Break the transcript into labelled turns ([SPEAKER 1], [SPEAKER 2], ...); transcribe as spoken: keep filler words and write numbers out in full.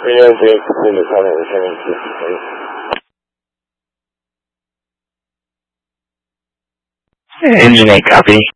[SPEAKER 1] Radio Big, Lima Summit, returning to
[SPEAKER 2] Engine eight, copy.